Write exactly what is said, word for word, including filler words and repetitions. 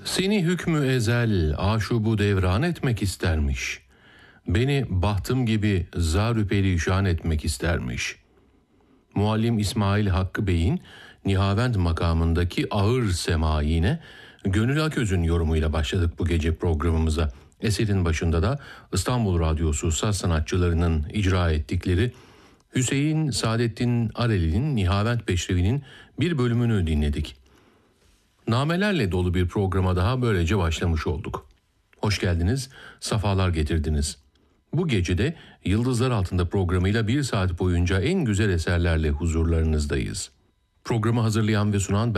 Seni hükmü ezel aşubu devran etmek istermiş. Beni bahtım gibi zar-ı perişan etmek istermiş. Muallim İsmail Hakkı Bey'in Nihavend makamındaki ağır semayine Gönül Aköz'ün yorumuyla başladık bu gece programımıza. Eserin başında da İstanbul Radyosu saz sanatçılarının icra ettikleri Hüseyin Saadettin Areli'nin Nihavend Peşrevi'nin bir bölümünü dinledik. Namelerle dolu bir programa daha böylece başlamış olduk. Hoş geldiniz, safalar getirdiniz. Bu gece de Yıldızlar Altında programıyla bir saat boyunca en güzel eserlerle huzurlarınızdayız. Programı hazırlayan ve sunan